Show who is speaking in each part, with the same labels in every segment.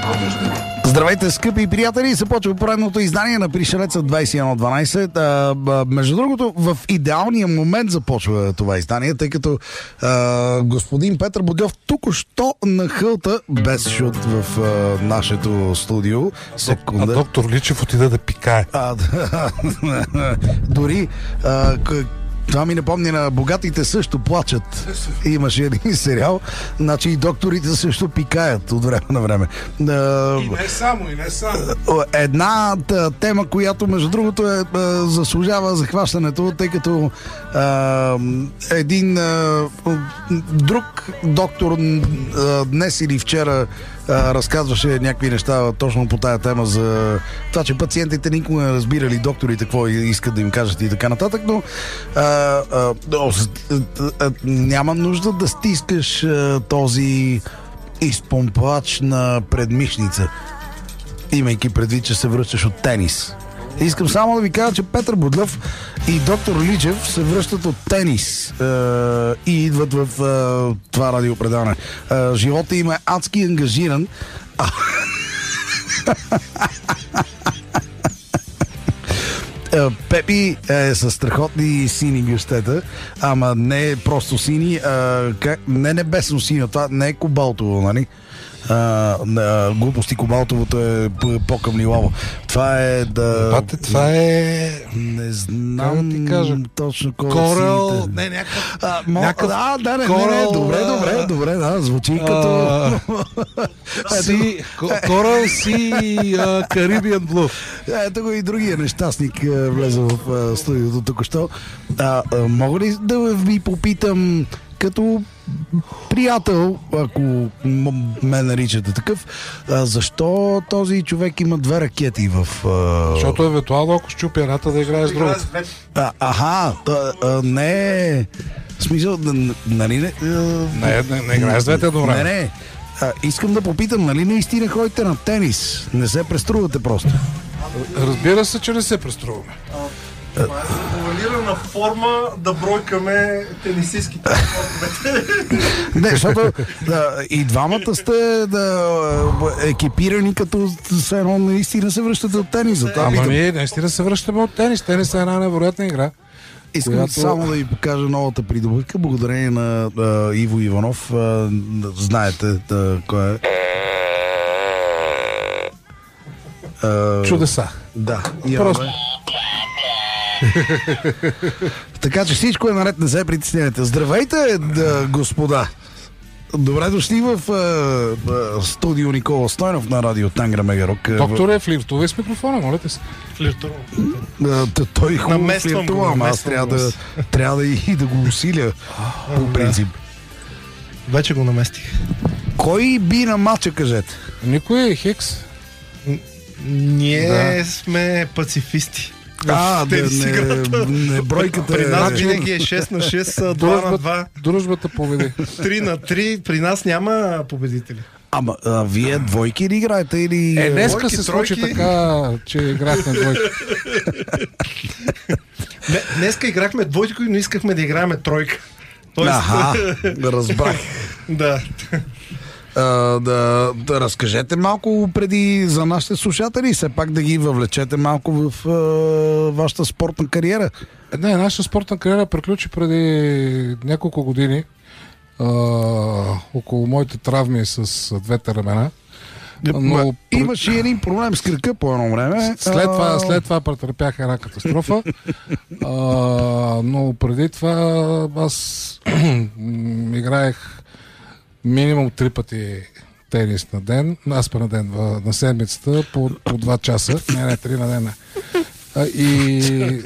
Speaker 1: Здравейте, скъпи приятели! Започва поредното издание на Пришелеца 2112. Между другото, в идеалния момент започва това издание, тъй като господин Петър Бодлев току-що нахълта без шут в нашето студио.
Speaker 2: А доктор Личев отида да пикае.
Speaker 1: Дори това ми напомня на Богатите също плачат. Имаше един сериал. Значи и докторите също пикаят от време на време.
Speaker 2: И не само.
Speaker 1: Една тема, която между другото заслужава захващането, тъй като един друг доктор днес или вчера разказваше някакви неща точно по тая тема за това, че пациентите никога не разбирали докторите какво искат да им кажат и така нататък, но няма нужда да стискаш този изпомпач на предмишница, имайки предвид, че се връщаш от тенис. Искам само да ви кажа, че Петър Бодлев и доктор Личев се връщат от тенис и идват в това радиопредаване. Живота им е адски ангажиран. Пепи е със страхотни сини гъщета, ама не е просто сини, не небесно сини, това не е кобалтово, нали? Глупости, кобалтовото е по-към лилаво. Това е да...
Speaker 2: Бате, това е...
Speaker 1: Не знам
Speaker 2: ти кажа.
Speaker 1: Точно
Speaker 2: Корал... Не, някакъв...
Speaker 1: Добре, звучи като...
Speaker 2: Корал си Caribbean Blue.
Speaker 1: Ето го и другия нещастник влезе в студиото току-що. Мога ли да ви попитам като приятел, ако ме наричате такъв, защо този човек има две ракети в...
Speaker 2: Защото евентуално, ако щупи едната, да играе с другата.
Speaker 1: Не... Смисъл, нали не...
Speaker 2: Не играе с двете едно време.
Speaker 1: Не. Искам да попитам, нали наистина ходите на тенис? Не се преструвате просто?
Speaker 2: Разбира се, че не се преструваме.
Speaker 3: Това е формулирана форма да бройкаме тенисистските спортовете.
Speaker 1: Не, защото и двамата сте екипирани, като все едно наистина се връщате от тенис.
Speaker 2: Ама ние наистина се връщаме от тенис. Тенис е една невероятна игра.
Speaker 1: Искам само да ви покажа новата придобивка, благодарение на Иво Иванов. Знаете кой е.
Speaker 2: Чудеса.
Speaker 1: Да.
Speaker 2: Просто.
Speaker 1: Така че всичко е наред, не се притеснявайте. Здравейте, господа! Добре дошли в студио Никола Стойнов на радио Тангра Мегарок.
Speaker 2: Доктор флиртува с микрофона, молете се.
Speaker 3: Флиртувам.
Speaker 1: Той хубаво флиртува, ама аз трябва да и да го усиля по принцип.
Speaker 3: Вече го наместих.
Speaker 1: Кой би на матча, кажете?
Speaker 2: Никой е Хикс.
Speaker 3: Ние сме пацифисти.
Speaker 1: Не бройката.
Speaker 3: При нас винаги е 6 на 6, 2 на 2.
Speaker 2: Дружбата победи.
Speaker 3: 3 на 3. При нас няма победители.
Speaker 1: Ама вие двойки ли играете или...
Speaker 2: Днеска се случи така, че играхме двойки.
Speaker 3: Днеска играхме двойки, но искахме да играем тройка.
Speaker 1: Разбрах.
Speaker 3: Да.
Speaker 1: Да разкажете малко преди за нашите слушатели, все пак да ги въвлечете малко в вашата спортна кариера.
Speaker 2: Не, нашата спортна кариера приключи преди няколко години около моите травми с двете ramена. Но
Speaker 1: имаше един проблем с кръка по едно време.
Speaker 2: След това претърпях една катастрофа. Но преди това аз играех минимум 3 пъти тенис на ден, на седмицата по 2 часа. Не, 3 на ден. И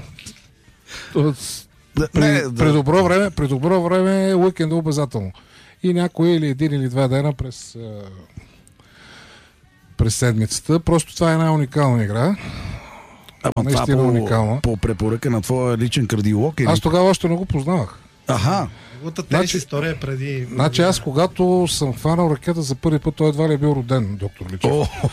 Speaker 2: при добро време уикенда обязателно. И някой или 1 или 2 дена през седмицата. Просто това е една уникална игра. Наистина уникална.
Speaker 1: По препоръка на твоя личен кардиолог?
Speaker 2: Аз тогава още не го познавах.
Speaker 3: Тенис история е преди...
Speaker 2: Значи аз, когато съм хванал ракета за първи път, той едва ли е бил роден, доктор Личев.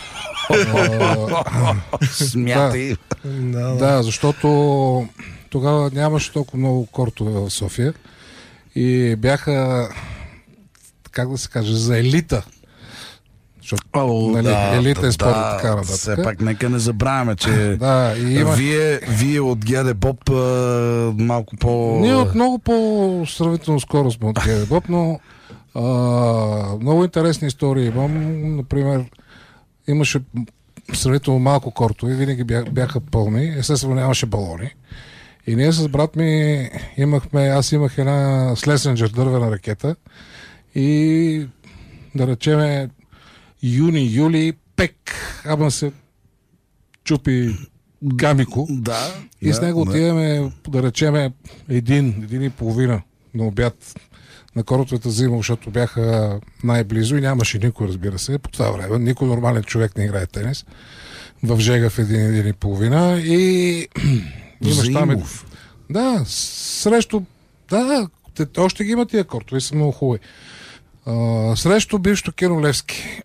Speaker 1: Смятай.
Speaker 2: Да, защото тогава нямаше толкова много кортове в София и бяха, как да се каже, за елита. защото елитен спорт и така нататък.
Speaker 1: Все пак нека не забравяме, че
Speaker 2: Да, и имах...
Speaker 1: вие от ГД Боб малко по...
Speaker 2: Ние от много по-сравнително скоро сме от ГД Боб, но много интересни истории имам. Например, имаше сравнително малко кортове, винаги бяха пълни, естествено нямаше балони. И ние с брат ми аз имах една Слесенджер дървена ракета и да речеме юли, пек, ама се чупи гамико.
Speaker 1: Да.
Speaker 2: И с него отиваме, да речеме, един и половина на обяд на кортовете зима, защото бяха най-близо и нямаше никой, разбира се, по това време. Никой нормален човек не играе тенис. В Жега в един и половина и имаш там... Да, срещу... Да, още ги има тия кортове, са много хубави. Срещу бившото Кино Левски.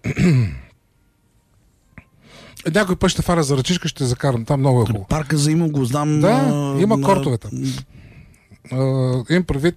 Speaker 2: Някой път ще фара за ръчичка, ще закарам. Там много е хубаво.
Speaker 1: Парка за Имам го знам.
Speaker 2: Да, има кортове там. Им предвид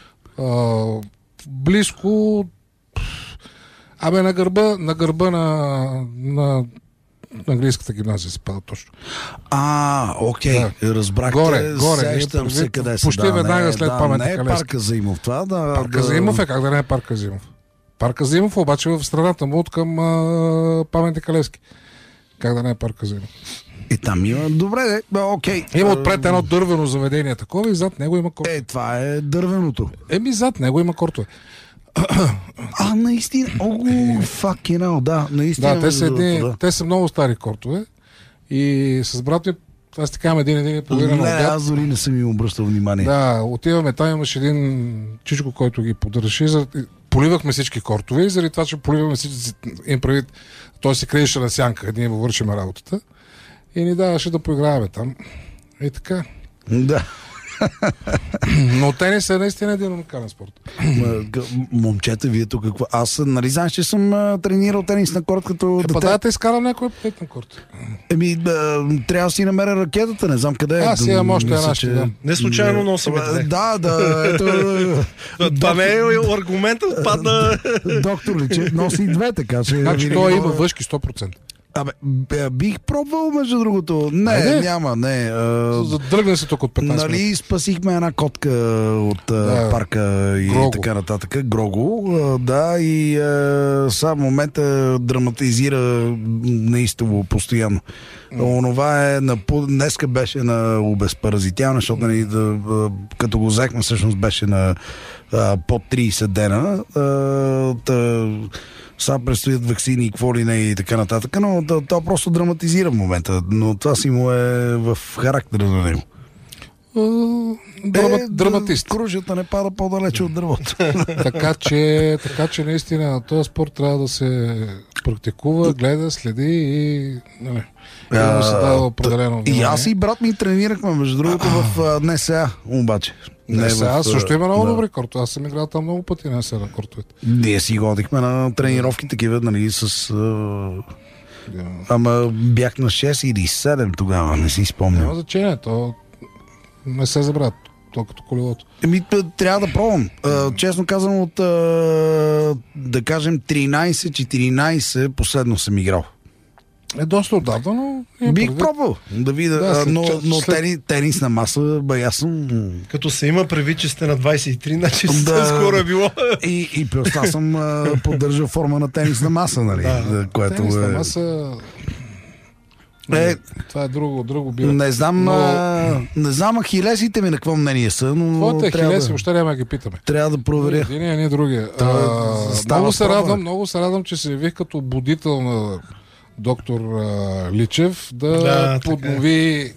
Speaker 2: близко на гърба на английската гимназия се пада точно.
Speaker 1: Окей, да. Разбрахте.
Speaker 2: Горе.
Speaker 1: Сещам се къде се.
Speaker 2: Почти веднага след паметника Левски.
Speaker 1: Не е Парка Заимов това.
Speaker 2: Парка Заимов е, как да не е Парка Заимов. Парка Заимов обаче в страната му от към паметника Левски. Как да не е Парка Заимов.
Speaker 1: И там има... Добре, окей.
Speaker 2: Има отпред едно дървено заведение такова и зад него има кортове.
Speaker 1: Това е дървеното.
Speaker 2: Зад него има кортове.
Speaker 1: Наистина. Да, наистина.
Speaker 2: Да, те са много стари кортове и с брат ми, аз ти казвам един и половина на обяд.
Speaker 1: Аз дори не съм им обръщал внимание.
Speaker 2: Да, отиваме, там имаше един чичко, който ги поддържаше. Поливахме всички кортове и заради това, че поливаме всички, им правит, той се криеше на сянка, ние му вършиме работата и ни даваше да поиграваме там. И така.
Speaker 1: Да.
Speaker 2: Но тенис е наистина един уникален спорт.
Speaker 1: Момчета, вие тук какво? Аз, нали знаеш, че съм тренирал тенис на корт като дете?
Speaker 2: Да те изкарам някой път на корт.
Speaker 1: Трябва да си намеря ракетата, не знам къде е.
Speaker 2: Аз имам още една ще дам.
Speaker 3: Не случайно носим две.
Speaker 1: Да, ето...
Speaker 3: Това не е аргумент, отпадна...
Speaker 1: Доктор ли, че носи две, така че...
Speaker 2: Значи той има въшки 100%.
Speaker 1: Бих пробвал, между другото. Няма.
Speaker 2: Задръгне се тук от 15 минути.
Speaker 1: Нали, спасихме една котка от парка и
Speaker 2: Грого.
Speaker 1: Така нататък. Грого, да, и сега в момента драматизира неистово постоянно. Онова днеска беше на обезпаразитяване, защото нали, като го взехме, всъщност беше на под 30 дена. Сега предстоят ваксини и какво ли не и така нататък, но то просто драматизира в момента, но това си му е в характера на него.
Speaker 2: Драматист.
Speaker 1: Кружата не пада по-далече от дървото.
Speaker 2: така че наистина този спорт трябва да се практикува, гледа, следи и да се дава определено внимание.
Speaker 1: И аз и брат ми тренирахме, между другото, в НСА, обаче.
Speaker 2: Аз също има много добри кортове. Аз съм играл там много пъти на НСА на кортовете.
Speaker 1: Ние си ходихме на тренировки такива, нали, с... Ама бях на 6 или 7 тогава, не си спомням.
Speaker 2: Няма значение, то не се забравя, то като колелото.
Speaker 1: Трябва да пробвам. Честно казвам, от да кажем 13-14 последно съм играл.
Speaker 2: Доста отдавна, но...
Speaker 1: Бих пробвал да видя, но тенис на маса, аз съм...
Speaker 3: Като се има предвид, че сте на 23, значи скоро е било.
Speaker 1: И просто аз съм поддържал форма на тенис на маса, нали? Което
Speaker 2: тенис на маса... Това е друго бира.
Speaker 1: Не знам ахилесите ми на какво мнение са, но...
Speaker 2: Твоите ахилеси, въобще няма да ги питаме.
Speaker 1: Трябва да проверя.
Speaker 2: Единия, не другия. Много се радвам, че се явих като будител на доктор Личев да поднови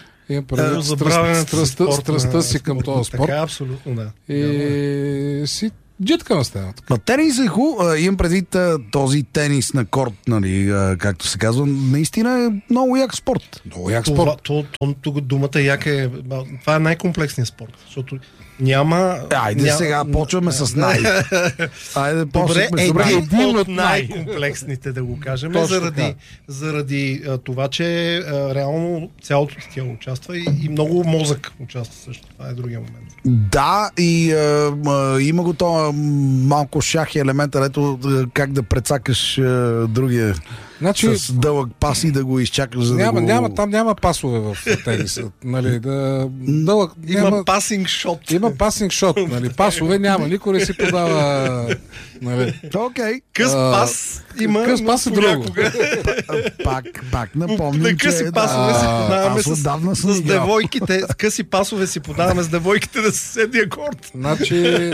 Speaker 2: страстта си към този спорт.
Speaker 3: Така, абсолютно, да.
Speaker 2: И си джитка на стената.
Speaker 1: Тенис е хубаво. Имам предвид този тенис на корт, нали, както се казва. Наистина е много як спорт.
Speaker 2: Много як спорт.
Speaker 3: Тук думата як е... Това е най-комплексният спорт, защото няма...
Speaker 1: Сега почваме с най.
Speaker 3: Добре, един от най-комплексните, да го кажем, заради това, че реално цялото тяло участва и много мозък участва също. Това е другия момент.
Speaker 1: Да, и има го това малко шах и елемента, ето как да прецакаш другия с дълъг пас и да го изчакаш, за да го...
Speaker 2: Там няма пасове в тениса. Нали, дълъг,
Speaker 3: има пасинг шот.
Speaker 2: Има пасинг шот. Нали, пасове няма. Никой не си подава... Нали.
Speaker 1: Okay.
Speaker 3: Къс пас има,
Speaker 2: къс пас е друго.
Speaker 1: Пак напомням,
Speaker 3: къси пасове си подаваме с девойките. Къси пасове си подаваме с девойките да съседния корт.
Speaker 2: Значи,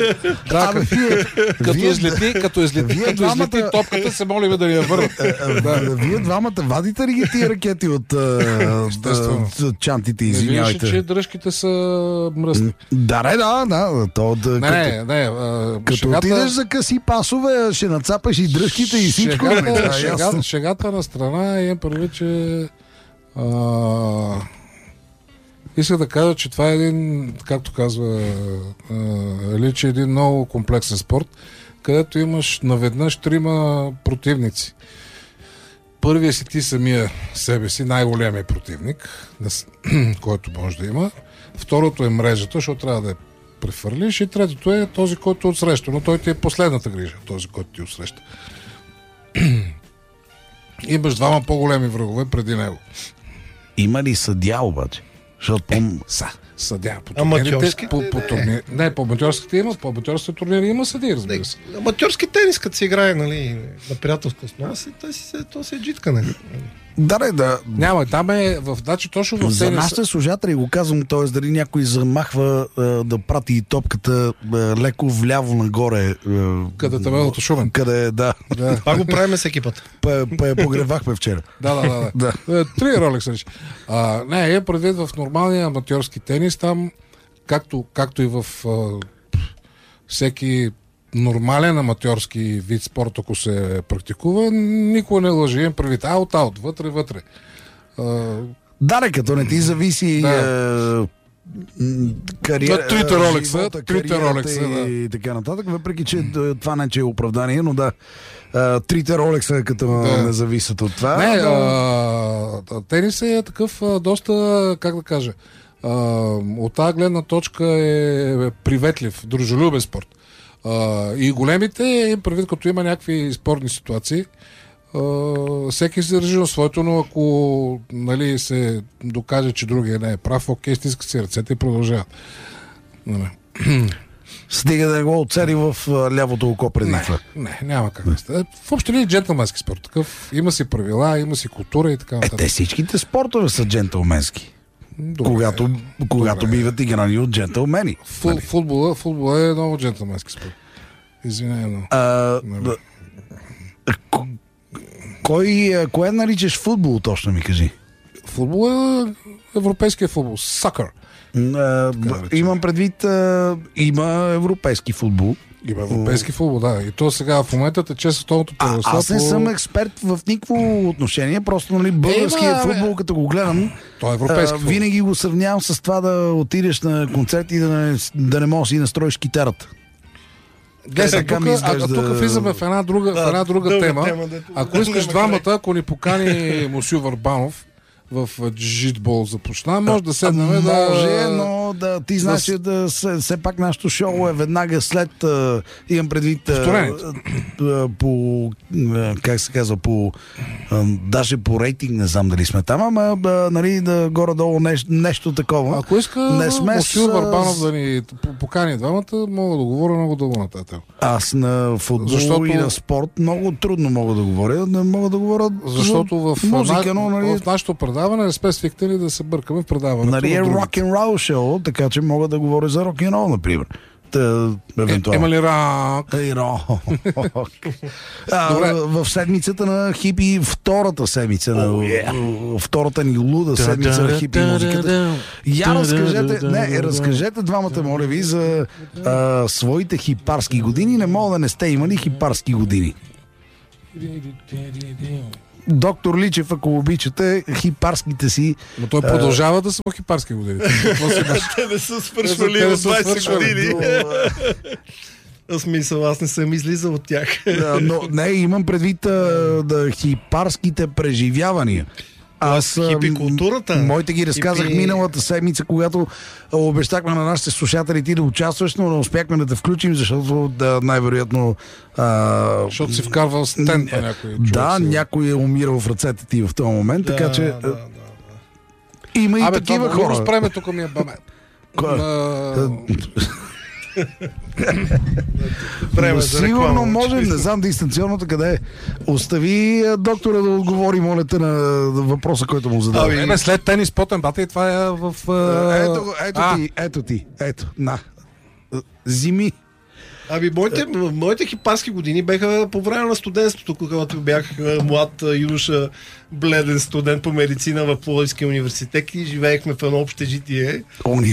Speaker 2: като излети топката, се молим да ни я върнат.
Speaker 1: Вие двамата вадите ли ги тия ракети от чантите, извинявайте?
Speaker 2: Не виждаш, че дръжките са мръсни.
Speaker 1: Да. Като отидеш за къси пасове, ще нацапаш и дръжките и всичко.
Speaker 2: Шегата на страна имам първи, че исках да кажа, че това е един, както казва Личи, един много комплексен спорт, където имаш наведнъж 3 противници. Първият си ти самия себе си, най-големият противник, който може да има. Второто е мрежата, защото трябва да я префърлиш. И третото е този, който отсреща. Но той ти е последната грижа, този, който ти отсреща. Имаш 2 по-големи врагове преди него.
Speaker 1: Има ли съдия обаче?
Speaker 2: Съдя. По аматьорските има, по аматьорските турнири има съдии, разбира се.
Speaker 3: Аматьорски тенис, като се играе, нали, на приятелска основа, то се е джиткане.
Speaker 1: Да.
Speaker 2: Няма, там е точно в тенис.
Speaker 1: За нашите служатели го казвам, т.е. дали някой замахва да прати топката леко вляво нагоре.
Speaker 2: Къде табелото Шумен.
Speaker 1: Къде, да.
Speaker 3: Това го правим всеки път.
Speaker 1: Погревахме вчера.
Speaker 2: Да. 3 ролекса. Не, предвид в нормалния аматьорски тенис, там, както и в всеки нормален аматьорски вид спорт, ако се практикува, никога не лъжи. Имам предвид аут, вътре.
Speaker 1: Като не ти зависи кариера,
Speaker 2: трите ролекса
Speaker 1: и така нататък, въпреки че това не е оправдание, но трите ролекса като не зависят от това.
Speaker 2: Тенис е такъв доста, как да кажа, от тази гледна точка е приветлив, дружелюбен спорт. И големите, предвид като има някакви спорни ситуации, всеки се държи на своето, но ако се докаже, че другия не е прав, окей, стиска си ръцете и продължават.
Speaker 1: Стига да го оцели в лявото око преди това.
Speaker 2: Не, няма как да стане. Въобще ли е джентълменски спорт? Такъв, има си правила, има си култура и така нататък.
Speaker 1: Те всичките спортове са джентълменски. Когато биват играни от джентълмени.
Speaker 2: Футбола е много джентълменски спорт. Извинявай много.
Speaker 1: Кое наричаш футбол, точно ми кажи?
Speaker 2: Футбол е европейския футбол. Сакър.
Speaker 1: Имам предвид, има европейски футбол.
Speaker 2: Има европейски футбол, да. И то сега в момента тече световното първенство.
Speaker 1: Аз не съм експерт в никакво отношение, просто българския футбол, като го гледам, винаги го сравнявам с това да отидеш на концерт и да не можеш да си настроиш китарата.
Speaker 2: Тук влизаме в една друга тема. Ако искаш двамата, ако ни покани Мусю Върбанов в джитбол започна, може да седнем
Speaker 1: Може, но ти знаеш, все пак нашото шоу е веднага след, имам предвид по, как се казва, даже по рейтинг, не знам дали сме там, ама горе-долу нещо такова.
Speaker 2: Ако иска Мусю Върбанов да ни покани двамата, мога да говоря много дълго нататък.
Speaker 1: Аз на футбол и на спорт много трудно мога да говоря. Не мога да говоря
Speaker 2: защото в
Speaker 1: музика,
Speaker 2: в нашото предаване не сме свикнали да се бъркаме в предаването.
Speaker 1: Е рок-н-рол шоу, така че мога да говоря за рок-н-рол, например.
Speaker 2: Има ли рок?
Speaker 1: В седмицата на хипи, втората седмица, втората ни луда седмица на хипи музиката. Разкажете двамата, моля ви, за своите хипарски години. Не мога да не сте имали хипарски години. Доктор Личев, ако обичате, хипарските си...
Speaker 2: Но той продължава да са хипарски години.
Speaker 3: Те не са свършвали от 20 години. Смисъл, аз не съм излизал от тях.
Speaker 1: Но не, имам предвид хипарските преживявания. Аз
Speaker 3: хипи културата.
Speaker 1: Моите ги разказах миналата седмица, когато обещахме на нашите слушатели ти да участваш, но не успяхме да те включим, защото най-вероятно...
Speaker 2: защото си вкарвал стенд на някой човек.
Speaker 1: Да, някой е умирал в ръцете ти в този момент, така че... Има и такива хора.
Speaker 2: Абе, това тук ми е баме.
Speaker 1: Сигурно може, не знам дистанционното къде е. Остави доктора да отговори, моля те, на въпроса, който му задава.
Speaker 2: След тенис потен бата и това е в...
Speaker 1: Ето, на. Зими.
Speaker 3: Моите хипарски години беха по време на студентството, когато бях млад юноша, бледен студент по медицина в Пловдивския университет и живеехме в едно общежитие.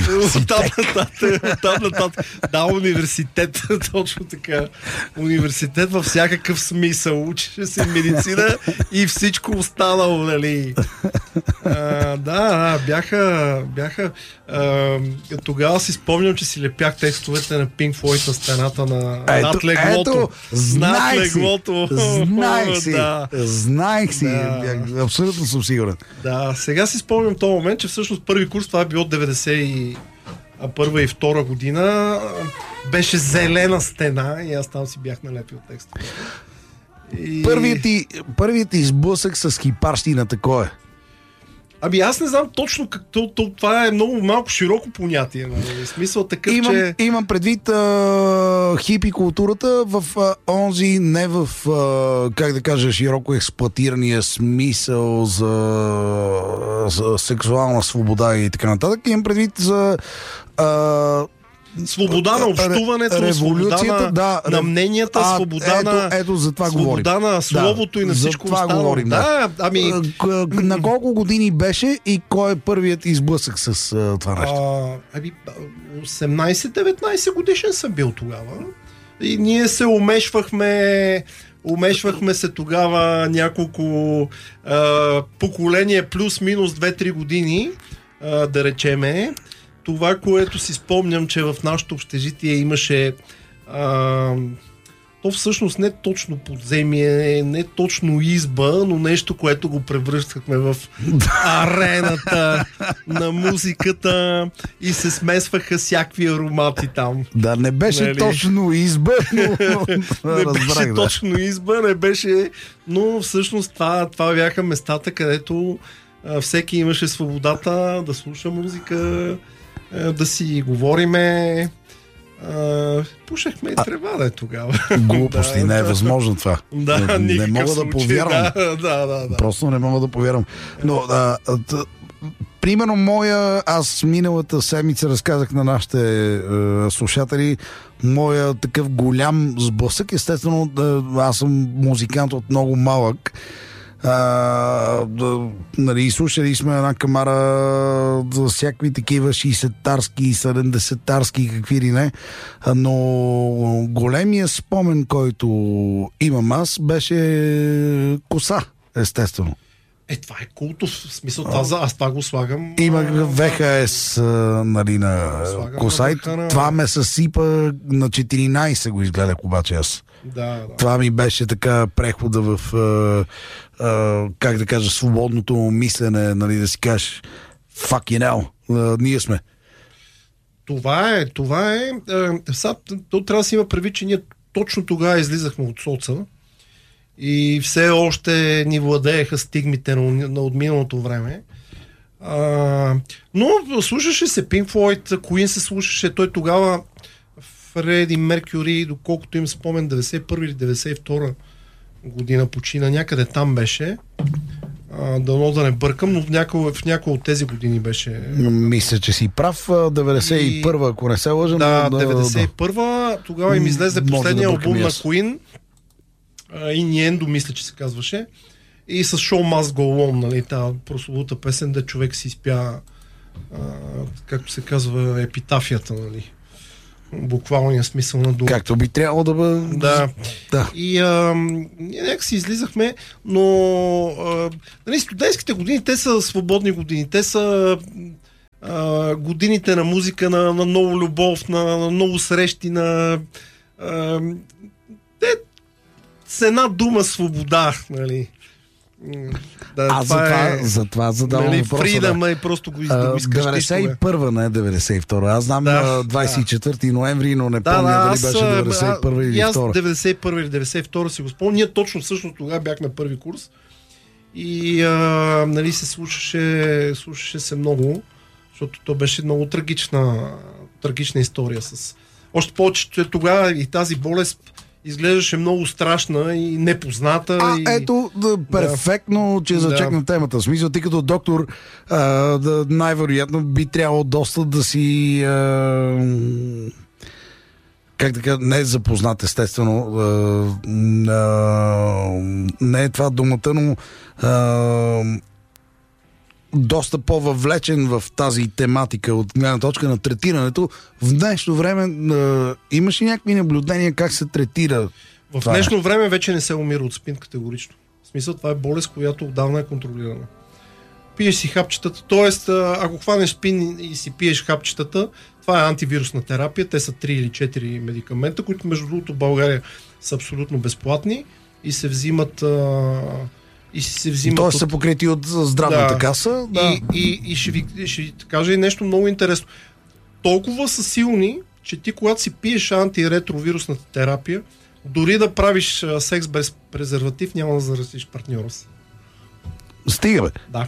Speaker 3: Да, университет, точно така. Университет във всякакъв смисъл. Учеше се медицина и всичко останало, нали. Бяха... Тогава си спомням, че си лепях текстовете на Pink Floyd на стената над леглото.
Speaker 1: Знаех си. Абсолютно съм сигурен.
Speaker 3: Да, сега си спомням този момент, че всъщност първи курс, това е било 91 и 2 година, беше зелена стена и аз там си бях налепил текста.
Speaker 1: Първият ти изблъсък с хипарщината кой е?
Speaker 3: Аз не знам точно това е много малко широко понятие. В смисъл такъв, че...
Speaker 1: Имам предвид хипи културата в онзи, не в, как да кажа, широко експлоатирания смисъл за сексуална свобода и така нататък. Имам предвид за...
Speaker 3: свобода на общуването, свобода на мненията, свобода на словото и на всичко останало.
Speaker 1: Говорим, на колко години беше и кой е първият изблъсък с това нещо?
Speaker 3: 18-19 годишен съм бил тогава. И ние се умешвахме се тогава няколко поколения плюс-минус 2-3 години, да речеме. Това, което си спомням, че в нашото общежитие имаше то всъщност не точно подземие, не точно изба, но нещо, което го превръщахме в арената на музиката и се смесваха всякакви аромати там.
Speaker 1: Да, не беше точно изба, но
Speaker 3: не беше точно изба, не беше, но всъщност това бяха местата, където всеки имаше свободата да слуша музика, да си говориме. Пушехме и трева тогава.
Speaker 1: Глупости, не е възможно това. Не мога да повярвам. Просто не мога да повярвам. Но примерно аз миналата седмица разказах на нашите слушатели моя такъв голям сблъсък. Естествено, аз съм музикант от много малък. Слушали сме една камара за всякакви такива 60-тарски, 70-тарски, какви ли не, но големия спомен, който имам аз, беше коса, естествено.
Speaker 3: Това е култов, в смисъл, аз това го слагам.
Speaker 1: Имах ВХС на коса и това ме съсипа на 14 го изгледах обаче аз.
Speaker 3: Да.
Speaker 1: Това ми беше така прехода в как да кажа, свободното мислене, да си кажеш fucking hell, ние сме.
Speaker 3: Това е. То трябва да си има предвид, че ние точно тогава излизахме от соца и все още ни владееха стигмите на отминалото време. Но слушаше се Pink Floyd, Queen се слушаше, той тогава Фреди Меркюри, доколкото им спомен, 91 или 92 година почина, някъде там беше. Дано да не бъркам, но в някои от тези години беше.
Speaker 1: Мисля, че си прав. 91-а, ако не се лъжа.
Speaker 3: Да, 91-а, тогава им излезе последния албум на Queen. Innuendo, мисля, че се казваше. И с Show Must Go On, нали, тази прословута песен, да човек си изпя, както се казва, епитафията, нали. Буквалния смисъл на дума.
Speaker 1: Както би трябвало да бъде.
Speaker 3: Да. И някак си излизахме, но студентските години, те са свободни години. Те са годините на музика, на много любов, на много срещи, те с една дума свобода, нали.
Speaker 1: затова задавам въпроса.
Speaker 3: Фридъм и просто го искаш.
Speaker 1: 91-а, не 92-а. Аз знам 24 ноември, но не помня дали беше 91 или 2.
Speaker 3: Аз 91 или 92 си го спомня. Ние точно всъщност тогава бяхме първи курс и нали, се слушаше се много, защото то беше много трагична история. Още повече, че тогава и тази болест изглеждаше много страшна и непозната.
Speaker 1: Ето, перфектно, че зачекна темата. В смисъл, ти като доктор най-вероятно би трябвало доста да си как така, не е запознат, естествено. Не е това думата, но доста по-въвлечен в тази тематика от гледна точка на третирането. В днешно време имаш ли някакви наблюдения как се третира?
Speaker 3: В днешно време вече не се умира от спин категорично. В смисъл, това е болест, която отдавна е контролирана. Пиеш си хапчетата, т.е. ако хванеш спин и си пиеш хапчетата, това е антивирусна терапия. Те са 3 или 4 медикамента, които между другото в България са абсолютно безплатни и се взимат
Speaker 1: Тоест са покрити от здравната каса.
Speaker 3: И ще ви кажа и нещо много интересно. Толкова са силни, че ти когато си пиеш антиретровирусната терапия, дори да правиш секс без презерватив, няма да заразиш партньора си.
Speaker 1: Стига, бе.
Speaker 3: Да.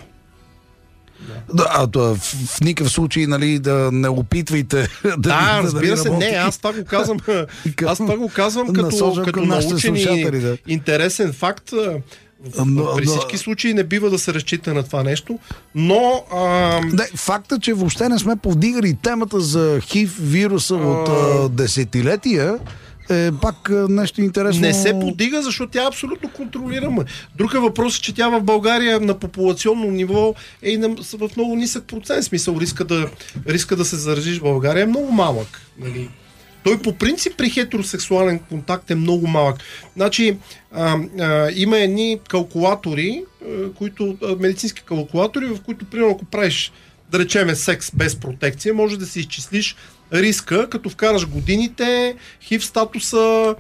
Speaker 1: В никакъв случай, нали, да не опитвайте
Speaker 3: разбира се, не, аз това го казвам като научен и интересен факт. При всички случаи не бива да се разчита на това нещо, но...
Speaker 1: факта, че въобще не сме повдигали темата за ХИВ вируса от десетилетия, е пак нещо интересно.
Speaker 3: Не се подига, защото тя е абсолютно контролирама. Друг въпрос е, че тя в България на популационно ниво е в много нисък процент. Смисъл, риска да се заразиш в България е много малък. Нали? Той по принцип при хетеросексуален контакт е много малък. Значи, има едни калкулатори, медицински калкулатори, в които, примерно, ако правиш, да речеме, секс без протекция, може да си изчислиш риска, като вкараш годините, хив статуса,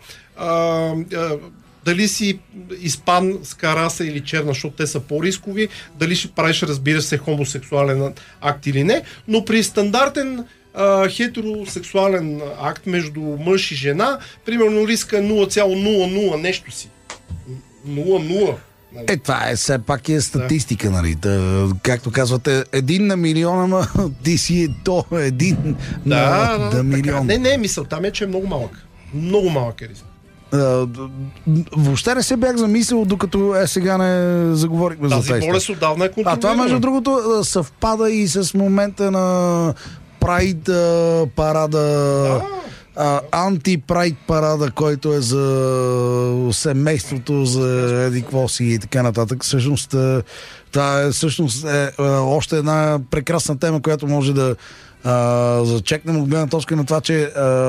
Speaker 3: дали си испанска раса или черна, защото те са по-рискови, дали ще правиш, разбира се, хомосексуален акт или не, но при стандартен хетеросексуален акт между мъж и жена, примерно риска е 0,00 нещо си. 0,0. Нали?
Speaker 1: Това е все пак статистика, нали? Както казвате, 1 на милион, ама ти си то 1 на милион.
Speaker 3: Не, мисълта ми е, че е много малък. Много малък е риск.
Speaker 1: Въобще не се бях замислил, докато сега не заговорихме за
Speaker 3: тази болест отдавна е контролирана.
Speaker 1: Това, между другото, съвпада и с момента на Прайд парада, анти-прайд парада, който е за семейството, за едиквоси и така нататък. Всъщност, е още една прекрасна тема, която може да зачекнем от гледна точка на това, че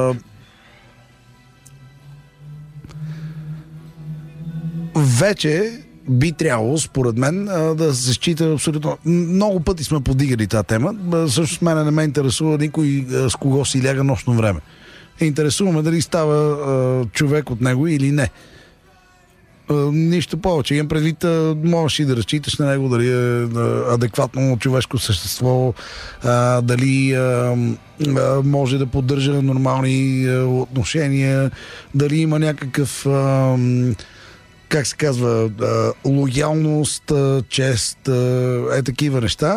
Speaker 1: вече би трябвало, според мен, да се счита абсолютно... Много пъти сме подигали тази тема. Също мене не ме интересува никой с кого си ляга нощно време. Интересуваме дали става човек от него или не. Нищо повече. Имам предвид, можеш и да разчиташ на него, дали е адекватно човешко същество, дали може да поддържа нормални отношения, дали има някакъв... как се казва, лоялност, чест, такива неща.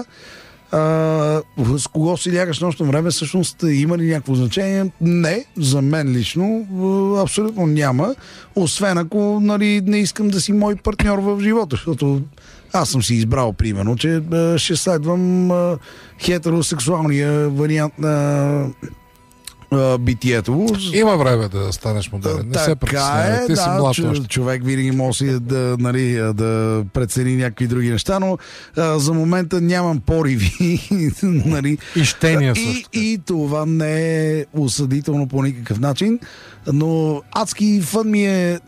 Speaker 1: С кого си лягаш нощно време, всъщност има ли някакво значение? Не, за мен лично абсолютно няма, освен ако, нали, не искам да си мой партньор в живота, защото аз съм си избрал, примерно, че ще следвам хетеросексуалния вариант на битието.
Speaker 2: Има време да станеш модерен. Не се притеснявай. Ти си млад още.
Speaker 1: Човек винаги може да прецени някакви други неща, но за момента нямам пориви. Нали.
Speaker 2: И щения също.
Speaker 1: И това не е осъдително по никакъв начин, но адски фън ми е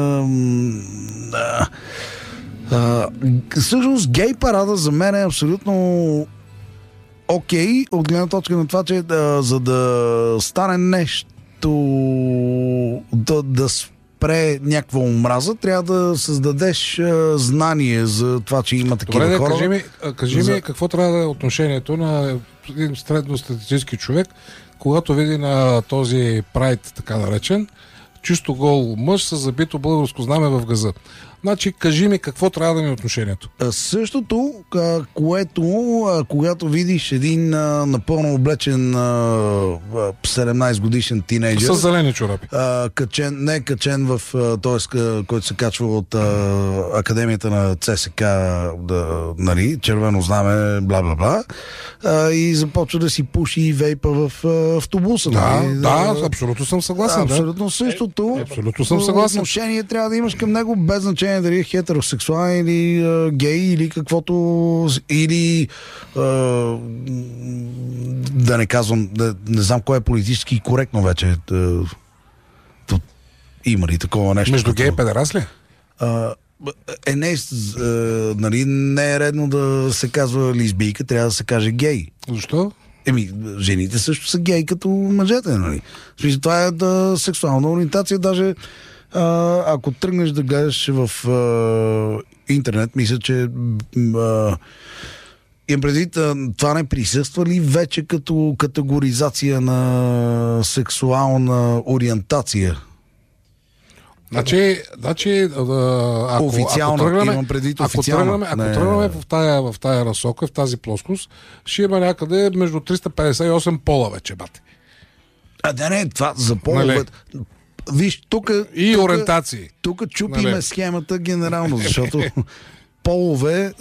Speaker 1: всъщност гей парада за мен е абсолютно окей, от гледна точка на това, че за да стане нещо, да спре някаква омраза, трябва да създадеш знание за това, че има такива
Speaker 2: Добре,
Speaker 1: хора.
Speaker 2: кажи ми какво трябва да е отношението на един средностатистически човек, когато види на този прайд, така наречен, чисто гол мъж с забито българско знаме в газа. Значи, кажи ми какво трябва да ми е отношението.
Speaker 1: Същото, което когато видиш един напълно облечен 17 годишен тинейджър,
Speaker 2: С зелени чорапи.
Speaker 1: качен в, т.е. който се качва от Академията на ЦСК, нали, червено знаме, бла-бла-бла, и започва да си пуши и вейпа в автобуса. Нали?
Speaker 2: Да, абсолютно съм съгласен.
Speaker 1: Абсолютно същото.
Speaker 2: Абсолютно съм съгласен.
Speaker 1: Отношение трябва да имаш към него, без значение дали е хетеросексуален или гей, или каквото, или да не казвам, не знам кое е политически коректно вече. Има ли такова нещо?
Speaker 2: Между гей и педерас ли?
Speaker 1: Нали, не е редно да се казва лесбийка, трябва да се каже гей.
Speaker 2: Защо?
Speaker 1: Жените също са гей като мъжете, нали? Това е сексуална ориентация, даже ако тръгнеш да гледаш в интернет, мисля, че имам предвид, това не присъства ли вече като категоризация на сексуална ориентация?
Speaker 2: Значи,
Speaker 1: официално, имам предвид официално.
Speaker 2: Ако тръгнем в тая разсока, в тази плоскост, ще има някъде между 358 пола вече, бате.
Speaker 1: Не, това за полове. Виж, тук
Speaker 2: ориентации.
Speaker 1: Тук чупиме схемата генерално, защото полове...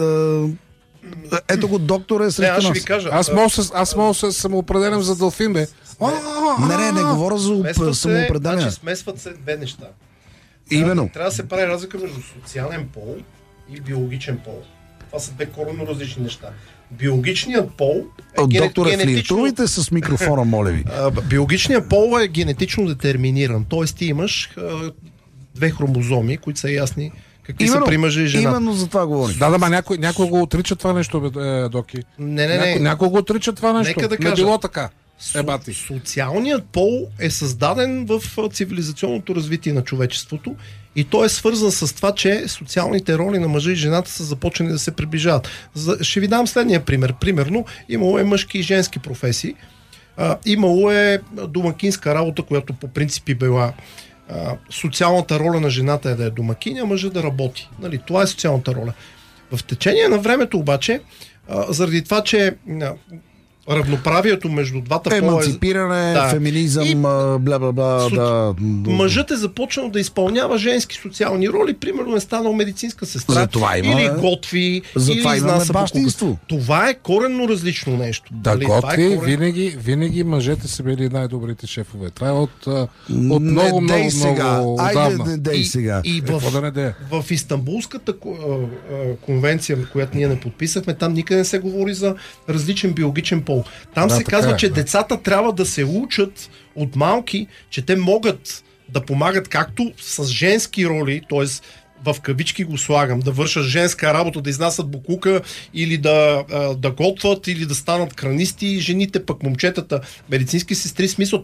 Speaker 1: ето го доктор е срещу нас.
Speaker 3: Ще ви кажа.
Speaker 2: Аз мога да се самоопределям за делфин, бе.
Speaker 1: Не говоря за самоопределение.
Speaker 3: Значи смесват се две неща.
Speaker 1: Именно.
Speaker 3: Трябва да се прави разлика между социален пол и биологичен пол. Това са две коренно различни неща. Биологичният пол е
Speaker 1: Доктора, флиртувайте с микрофона, моля ви.
Speaker 3: Биологичният пол е генетично детерминиран. Тоест ти имаш две хромозоми, които са ясни какви са при мъжа и жена.
Speaker 1: Именно за това говорим.
Speaker 2: Да, някой го отрича това нещо, Доки.
Speaker 3: Не.
Speaker 2: Някой го отрича това нещо.
Speaker 3: Нека да кажа.
Speaker 2: Не било така.
Speaker 3: Социалният пол е създаден в цивилизационното развитие на човечеството и той е свързан с това, че социалните роли на мъжа и жената са започнали да се приближават. Ще ви дам следния пример. Примерно, имало е мъжки и женски професии. Имало е домакинска работа, която по принцип била социалната роля на жената е да е домакиня, мъжа да работи. Нали, това е социалната роля. В течение на времето обаче, заради това, че равноправието между двата пола
Speaker 1: еманципиране, феминизъм, бла-бла-бла.
Speaker 3: Мъжът е започнал да изпълнява женски социални роли, примерно е станал медицинска сестра, или готви, или изнася бащинство. Това е коренно различно нещо.
Speaker 2: Да, готви, винаги мъжете са били най-добрите шефове. Това е от много отдавна.
Speaker 3: И в Истанбулската конвенция, която ние не подписахме, там никъде не се говори за различен биологичен пол. Там се казва, че децата трябва да се учат от малки, че те могат да помагат както с женски роли, т.е. в кавички го слагам, да вършат женска работа, да изнасят букука или да готвят, или да станат кранисти, жените, пък момчетата, медицински сестри. Смисъл,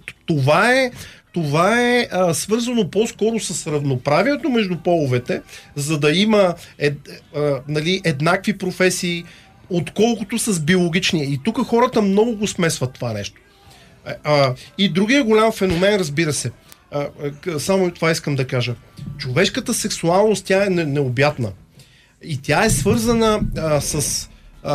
Speaker 3: това е свързано по-скоро с равноправието между половете, за да има еднакви професии, отколкото с биологичния. И тук хората много го смесват това нещо. И другия голям феномен, разбира се, само това искам да кажа. Човешката сексуалност, тя е необятна. И тя е свързана с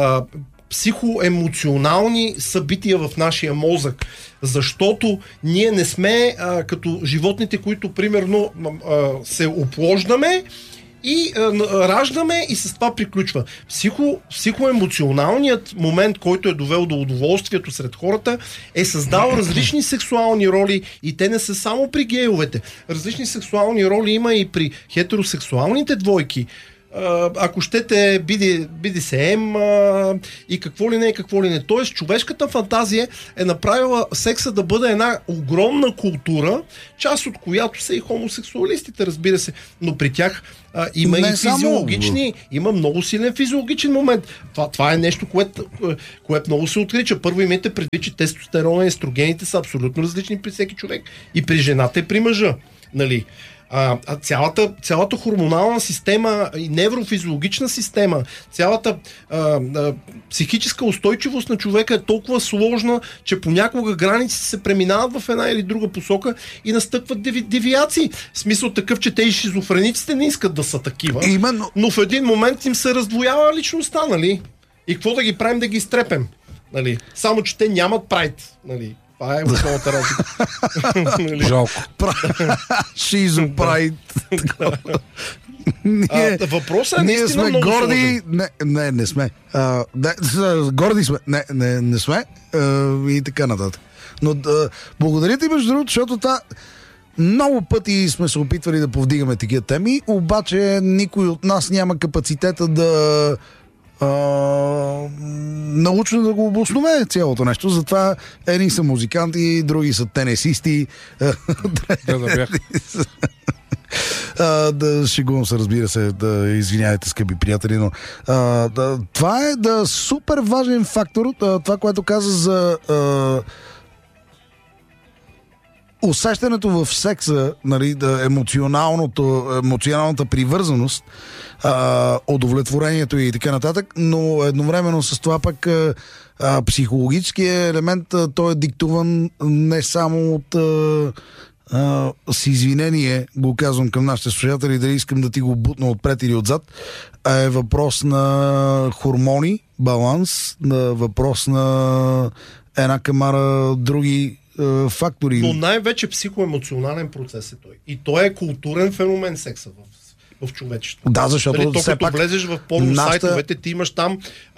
Speaker 3: психоемоционални събития в нашия мозък. Защото ние не сме като животните, които примерно се оплождаме и раждаме и с това приключва. Психоемоционалният момент, който е довел до удоволствието сред хората, е създал различни сексуални роли и те не са само при гейовете. Различни сексуални роли има и при хетеросексуалните двойки. Ако щете BDSM и какво ли не. Тоест, човешката фантазия е направила секса да бъде една огромна култура, част от която са и хомосексуалистите, разбира се. Но при тях има и физиологични, има много силен физиологичен момент. Това е нещо, което много се отрича. Първо имайте предвид, че тестостерона и естрогените са абсолютно различни при всеки човек. И при жената, и при мъжа. Нали? Цялата хормонална система и неврофизиологична система, цялата психическа устойчивост на човека е толкова сложна, че понякога границите се преминават в една или друга посока и настъпват девиации. В смисъл такъв, че те и шизофрениците не искат да са такива.
Speaker 1: Именно.
Speaker 3: Но в един момент им се раздвоява личността, нали? И какво да ги правим, да ги изтрепем? Нали? Само, че те нямат прайд. Нали? Това е основната разлика.
Speaker 2: Жалко.
Speaker 1: Шизопрайд.
Speaker 3: Въпросът е
Speaker 1: ние
Speaker 3: наистина
Speaker 1: сме
Speaker 3: много
Speaker 1: горди.
Speaker 3: сложен.
Speaker 1: Не сме. Горди сме. Не сме. И така нататък. Но благодаря ти, между другото, защото много пъти сме се опитвали да повдигаме такива теми, обаче никой от нас няма капацитета да научно да го обоснове цялото нещо. Затова едни са музиканти, други са тенесисти. Да шегувам се, разбира се, да извинявайте, скъпи приятели, но това е супер важен фактор, това, което каза за усещането в секса, нали, емоционалната привързаност, удовлетворението и така нататък, но едновременно с това пък психологическият елемент, той е диктуван не само от с извинение, го казвам към нашите слушатели, дали искам да ти го бутна отпред или отзад, е въпрос на хормони, баланс, въпрос на една камара други фактори.
Speaker 3: Но най-вече психоемоционален процес е той. И той е културен феномен, секса в човечеството.
Speaker 1: Да, защото
Speaker 3: нали,
Speaker 1: все
Speaker 3: като
Speaker 1: пак
Speaker 3: влезеш в порно-сайтовете, ти имаш там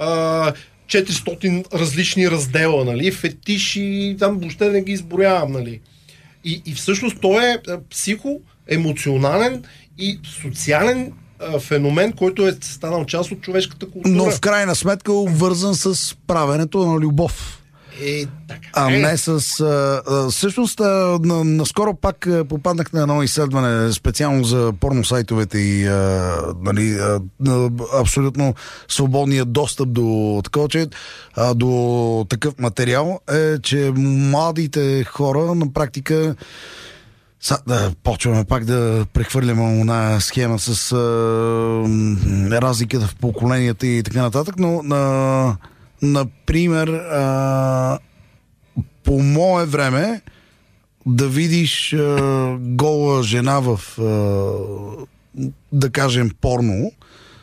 Speaker 3: 400 различни раздела, нали, фетиши, там въобще не ги изброявам, нали. И всъщност той е психоемоционален и социален феномен, който е станал част от човешката култура.
Speaker 1: Но в крайна сметка обвързан с правенето на любов.
Speaker 3: Така.
Speaker 1: Не с... всъщност, наскоро пак попаднах на едно изследване специално за порносайтовете и нали, абсолютно свободния достъп до такова, че до такъв материал е, че младите хора на практика почваме пак да прехвърляме една схема с разликата в поколенията и така нататък, но например, по мое време да видиш гола жена в да кажем порно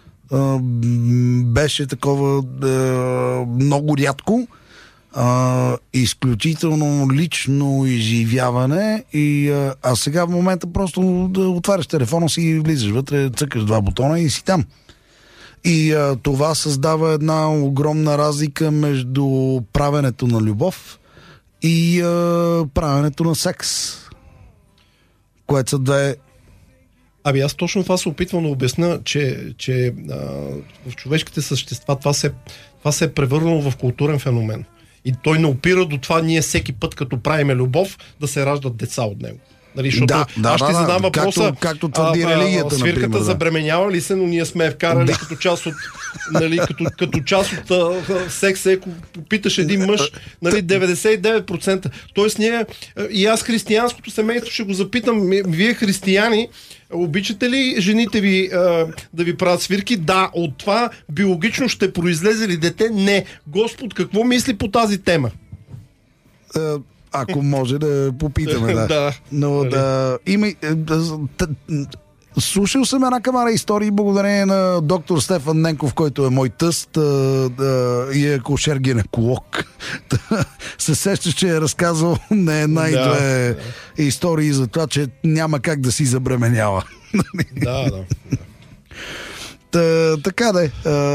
Speaker 1: беше такова много рядко, изключително лично изживяване а сега в момента просто да отваряш телефона си и влизаш вътре, цъкаш два бутона и си там. И това създава една огромна разлика между правенето на любов и правенето на секс. Което са две...
Speaker 3: Аз точно това се опитвам да обясня, че в човешките същества това се е превърнало в културен феномен. И той не опира до това ние всеки път, като правиме любов, да се раждат деца от него. Нали, защото аз ще задам въпроса,
Speaker 1: както твърди религията,
Speaker 3: свирката
Speaker 1: например,
Speaker 3: забременява ли се, но ние сме вкарали като част от нали, като част от секса, ако попиташ един мъж, нали, 99%. Тоест ние, и аз християнското семейство ще го запитам, вие християни, обичате ли жените ви да ви правят свирки? Да, от това биологично ще произлезе ли дете? Не. Господ какво мисли по тази тема?
Speaker 1: Ако може да попитаме, да. Но слушал съм една камара истории благодарение на доктор Стефан Ненков, който е мой тъст и е акушер-гинеколог. Се сеща, че е разказал не една и две истории за това, че няма как да си забременява. Така да е.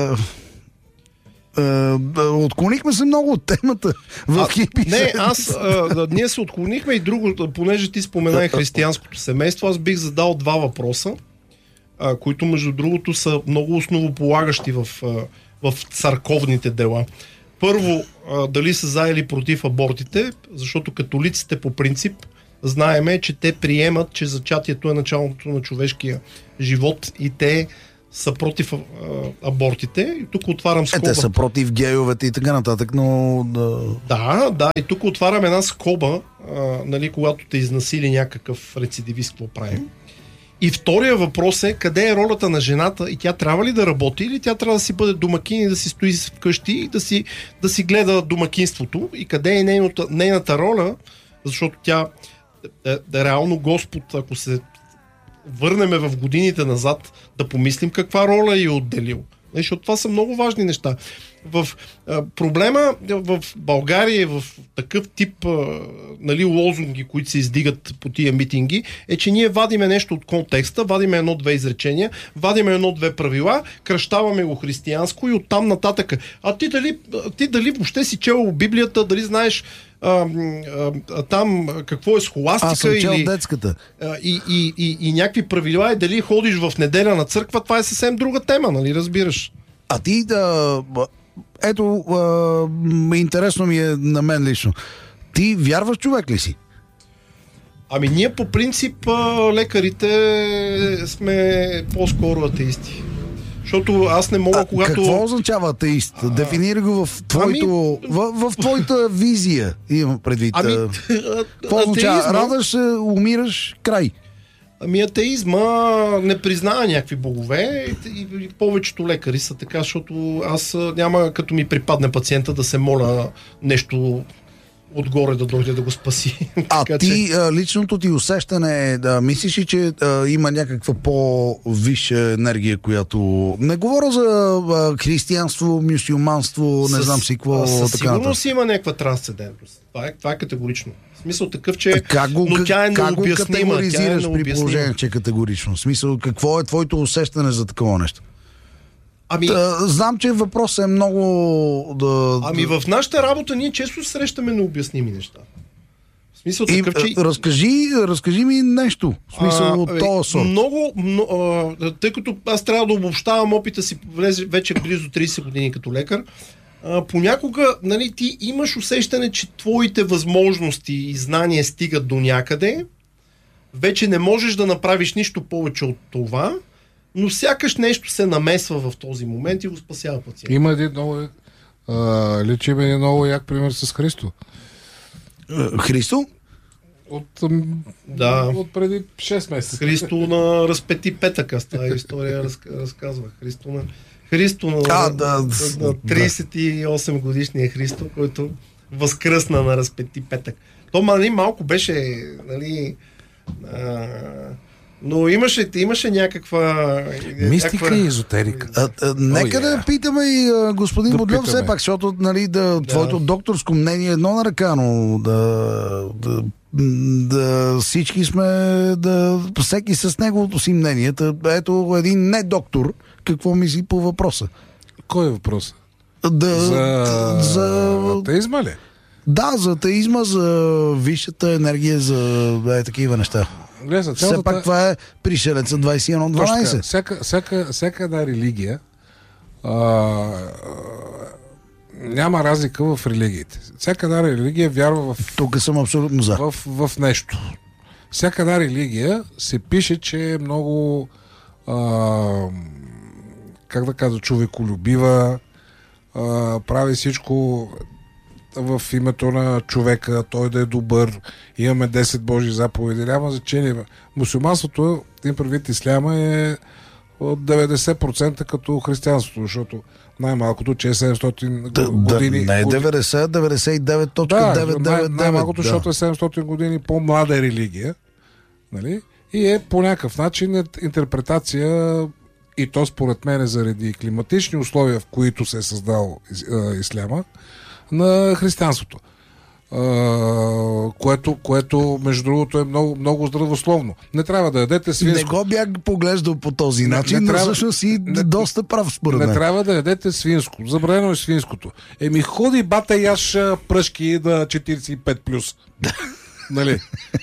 Speaker 1: Отклонихме се много от темата в хипи.
Speaker 3: Ние се отклонихме и друго, понеже ти спомена християнското семейство, аз бих задал два въпроса, които между другото са много основополагащи в църковните дела. Първо, дали са за или против абортите, защото католиците по принцип знаеме, че те приемат, че зачатието е началото на човешкия живот и те са против абортите. И тук отварям скоба.
Speaker 1: Те са против гейовете и така нататък, но...
Speaker 3: Да, и тук отварям една скоба, нали, когато те изнасили някакъв рецидивист, какво правим. И втория въпрос е, къде е ролята на жената и тя трябва ли да работи или тя трябва да си бъде домакин и да си стои вкъщи и да си гледа домакинството и къде е нейната роля, защото тя реално Господ, ако се върнеме в годините назад, да помислим каква роля е отделил. Защото това са много важни неща. Проблема в България в такъв тип лозунги, които се издигат по тия митинги, е, че ние вадиме нещо от контекста, вадиме едно-две изречения, вадиме едно-две правила, кръщаваме го християнско и оттам нататък. А ти дали въобще си чел Библията, дали знаеш там какво е схоластика?
Speaker 1: Аз съм чел детската.
Speaker 3: И някакви правила и дали ходиш в неделя на църква, това е съвсем друга тема, нали разбираш?
Speaker 1: А ти интересно ми е на мен лично. Ти вярваш човек ли си?
Speaker 3: Ами ние по принцип лекарите сме по-скоро атеисти. Защото аз не мога, когато...
Speaker 1: Какво означава атеист? Дефинира го в твоето... в твоята визия, имам предвид. Какво означава? Радаш се, умираш, край.
Speaker 3: Ами атеизма не признава някакви богове и повечето лекари са така, защото аз няма като ми припадне пациента да се моля нещо отгоре да дойде да го спаси.
Speaker 1: Ти, личното ти усещане е да мислиш ли, че има някаква по-висша енергия, която... Не говоря за християнство, мюсюлманство, не знам си какво.
Speaker 3: Със сигурност има някаква трансцендентност. Това е категорично. В смисъл такъв, че но тя е необяснима.
Speaker 1: Как го категоризираш при положение, че е категорично? В смисъл, какво е твоето усещане за такова нещо? Знам, че въпросът е много...
Speaker 3: в нашата работа ние често срещаме необясними неща. В смисъл такъв, че...
Speaker 1: Разкажи ми нещо. В смисъл от този сорт.
Speaker 3: Тъй като аз трябва да обобщавам опита си вече близо 30 години като лекар, понякога ти имаш усещане, че твоите възможности и знания стигат до някъде, вече не можеш да направиш нищо повече от това, но сякаш нещо се намесва в този момент и го спасява пациента.
Speaker 2: Има един много як пример с Христо.
Speaker 1: Христо?
Speaker 2: От преди 6 месеца.
Speaker 3: Христо на разпети петък, аз тази история разказвах. Христо на 38 годишния Христо, който възкръсна на разпети петък. То малко беше но имаше някаква...
Speaker 2: Мистика и езотерика.
Speaker 1: Нека да питаме и господин Бодлев все пак, защото твоето докторско мнение е едно на ръка, но всички сме всеки с неговото си мнение. Ето един не доктор, какво мисли по въпроса?
Speaker 2: Кой е въпросът? За атеизма ли?
Speaker 1: Да, за атеизма, за висшата енергия, за такива неща. Все пак това е пришелеца 21-12.
Speaker 2: Всяка една религия няма разлика в религиите. Всяка една религия вярва в...
Speaker 1: Тук съм абсолютно за.
Speaker 2: В нещо. Всяка една религия се пише, че е много човеколюбива, прави всичко в името на човека, той да е добър, имаме 10 Божи заповеди, няма значение. Мусулманството, им предвид исляма, е от 90% като християнството, защото най-малкото, че е 700 години...
Speaker 1: Не е 90, 99.999.
Speaker 2: Най-малкото, защото е 700 години по-млада религия. Нали? И е по някакъв начин интерпретация, и то според мен заради климатични условия, в които се е създал исляма, на християнството. Което между другото е много, много здравословно. Не трябва да ядете свинско.
Speaker 1: Не го бях поглеждал по този начин, но всъщност си доста прав според мен.
Speaker 2: Не трябва да ядете свинско. Забранено е свинското. Ходи бата яш пръшки да 45+. Нали?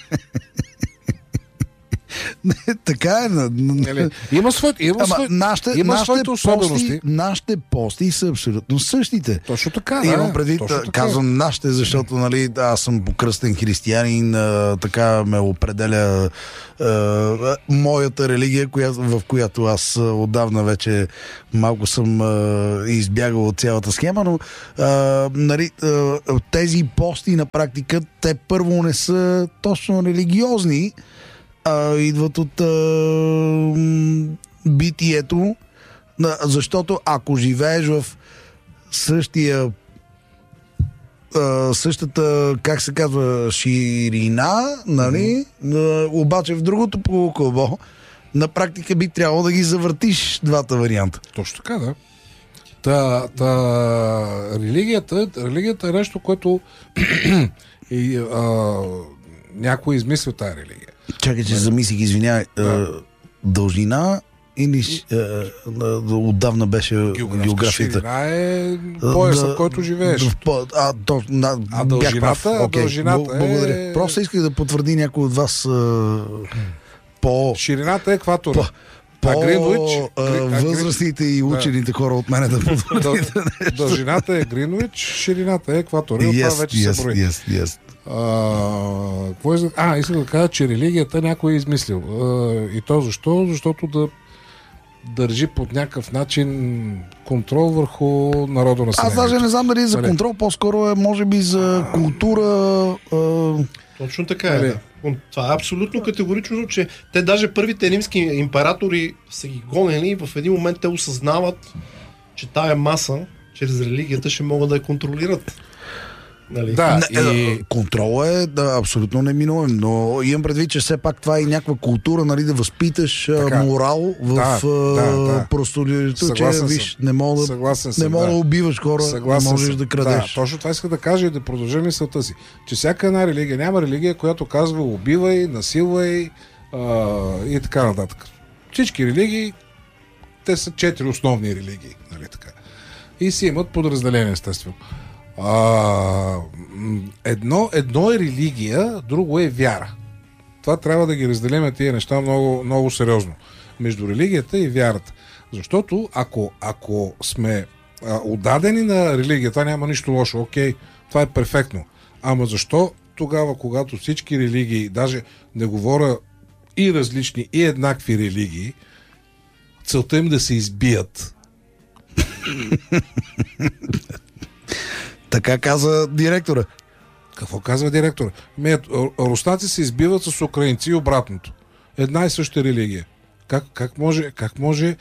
Speaker 1: Така е.
Speaker 2: Има своите особености.
Speaker 1: Нашите пости са абсолютно същите.
Speaker 2: Точно така.
Speaker 1: Имам предвид, казвам нашите, защото аз съм покръстен християнин, така ме определя моята религия, в която аз отдавна вече малко съм избягал от цялата схема, но тези пости на практика, те първо не са точно религиозни, идват от битието, защото ако живееш в същата, как се казва, ширина, нали, обаче в другото полукълбо, на практика би трябвало да ги завъртиш двата варианта.
Speaker 2: Точно така, да. Религията е нещо, което някой измисля тая религия.
Speaker 1: Чакай, че замислих, извинявай. Дължина или отдавна беше географията?
Speaker 2: Ширина е пояса, в който живееш. Дължината
Speaker 1: благодаря. Просто исках да потвърди някой от вас
Speaker 2: Ширината е екватора.
Speaker 1: Възрастните и учените хора от мене да потвърдите.
Speaker 2: Дължината е Гринвич, ширината е екватора. Това вече се брои. Искам да кажа, че религията някой е измислил. И то защо? Защото да държи под някакъв начин контрол върху народа на
Speaker 1: Аз даже не знам дали за контрол, по-скоро е може би за култура.
Speaker 3: Точно така е. Да. Това е абсолютно категорично, че те даже първите римски императори са ги гонени и в един момент те осъзнават, че тая маса чрез религията ще могат да я контролират. Нали?
Speaker 1: Контрол е абсолютно неминуем, но имам предвид, че все пак това е някаква култура, нали, да възпиташ морал в простолюдието, че виж, не мога да убиваш хора, не можеш да крадеш.
Speaker 2: Да, точно това иска да кажа и да продължа мисълта си, че всяка една религия, няма религия, която казва убивай, насилвай и така нататък. Всички религии, те са 4 основни религии, нали така. И си имат подразделение, естествено. Едно е религия, друго е вяра. Това трябва да ги разделим тия неща много, много сериозно. Между религията и вярата. Защото ако сме отдадени на религията, няма нищо лошо. Окей, това е перфектно. Ама защо тогава, когато всички религии, даже не говоря и различни, и еднакви религии, целта им да се избият?
Speaker 1: Така каза директора.
Speaker 2: Какво казва директора? Руснаци се избиват с украинци и обратното. Една и съща религия. Как може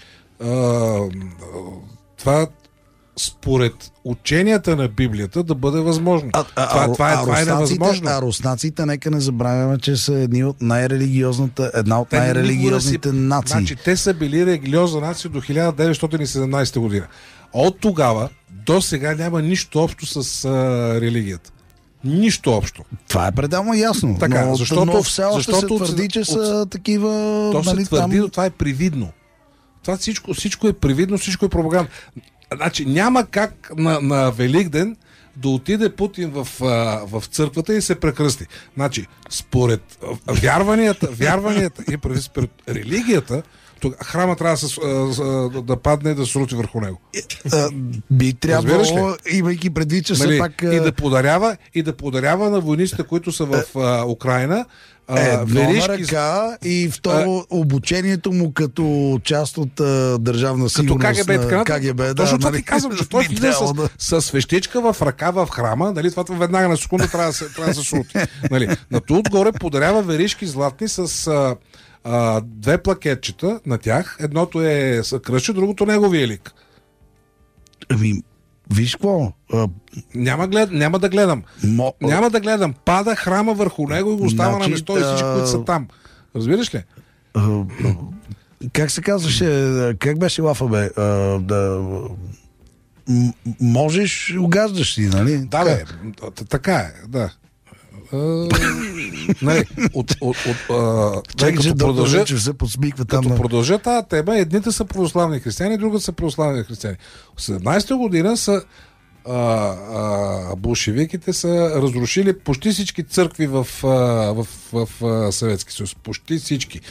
Speaker 2: това според ученията на Библията да бъде възможно? Това е невъзможно.
Speaker 1: А руснаците, нека не забравяме, че са една от най-религиозните нации.
Speaker 2: Значи, те са били религиозна нация до 1917 година. От тогава до сега няма нищо общо с религията. Нищо общо.
Speaker 1: Това е пределно ясно.
Speaker 2: Така,
Speaker 1: но все още се твърди, че са такива...
Speaker 2: То се твърди, но това е привидно. Това всичко е привидно, всичко е пропаганда. Значи няма как на Великден да отиде Путин в църквата и се прекръсти. Значи, според вярванията и според религията, храма трябва да падне и да срути върху него.
Speaker 1: Би трябвало, имайки предвид, че все пак...
Speaker 2: И да подарява на войниците, които са в Украйна,
Speaker 1: веришки... и второ, обучението му като част от държавна сигурност
Speaker 2: на КГБ. Точно това ти казвам, че той влиза с свещичка в ръка в храма, нали, това веднага на секунда трябва да се срути. Нали. На това отгоре подарява веришки златни с... две плакетчета на тях. Едното е кръче, другото неговия лик.
Speaker 1: Виж какво?
Speaker 2: Няма да гледам. Няма да гледам. Пада храма върху него и го остава на место и всички, които са там. Разбираш ли?
Speaker 1: Как се казваше? Как беше лафа, бе? Можеш, угаждаш си, нали?
Speaker 2: Да, бе. Така е, да. Като продължа тази тема, едните са православни християни, другите са православни християни. В 17-та година са болшевиките са разрушили почти всички църкви в Съветски съюз. Почти всички.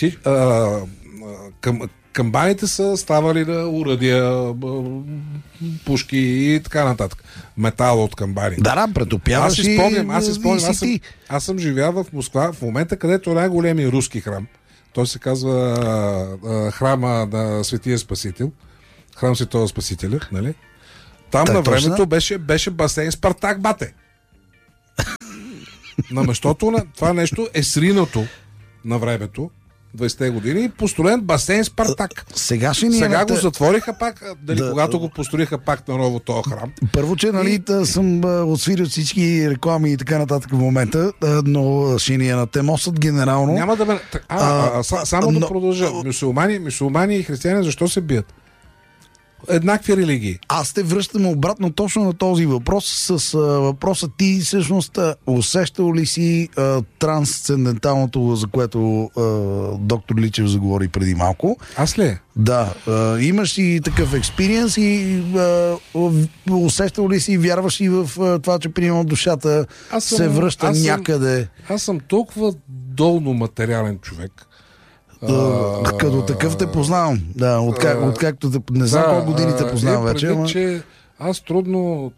Speaker 2: Камбаните са ставали на уръдия, пушки и така нататък. Метал от камбани.
Speaker 1: Да, претопяваш и...
Speaker 2: Аз си спомням, аз съм живял в Москва в момента, където е най-големия руски храм. Той се казва храма на Светия Спасител. Храм Светого Спасителя, нали? Там на времето беше басейн Спартак Бате. На местото на това нещо е сринато на времето, 20-те години, построен басейн Спартак. Сега го затвориха пак, когато го построиха пак на ново този храм.
Speaker 1: Първо, че съм отсвирил всички реклами и така нататък в момента, но шинията мостът генерално...
Speaker 2: Няма да ме... Само да продължа. Мюсюлмани и християни защо се бият? Еднакви религии.
Speaker 1: Аз те връщам обратно точно на този въпрос с въпроса ти всъщност усещал ли си трансценденталното, за което доктор Личев заговори преди малко?
Speaker 2: Аз ли?
Speaker 1: Да. Имаш и такъв експириенс и усещал ли си, вярваш ли в това, че примерно душата се връща някъде?
Speaker 2: Аз съм толкова долно материален човек.
Speaker 1: Като такъв те познавам. Да, откакто не знам колко години те познавам вече.
Speaker 2: Че аз трудно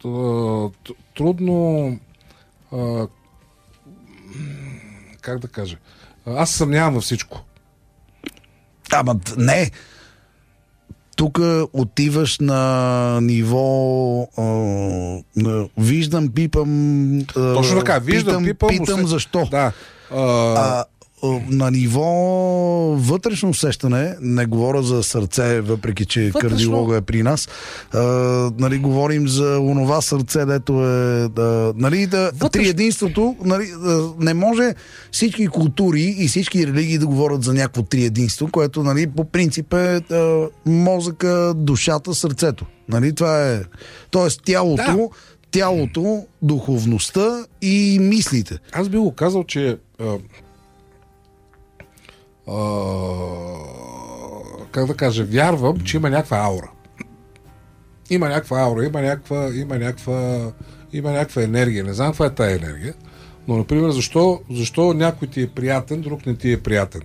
Speaker 2: как да кажа, аз съмнявам във всичко.
Speaker 1: Ама не. Тук отиваш на ниво виждам, пипам.
Speaker 2: Точно така, виждам,
Speaker 1: питам защо.
Speaker 2: Да.
Speaker 1: На ниво вътрешно усещане, не говоря за сърце, въпреки че кардиолога е при нас, говорим за онова сърце, дето е триединството, не може всички култури и всички религии да говорят за някакво триединство, което по принцип е мозъка, душата, сърцето. Това е. Тоест тялото, духовността и мислите.
Speaker 2: Аз би го казал, че как да кажа, вярвам, че има някаква аура. Има някаква енергия. Не знам каква е тая енергия, но, например, защо някой ти е приятен, друг не ти е приятен.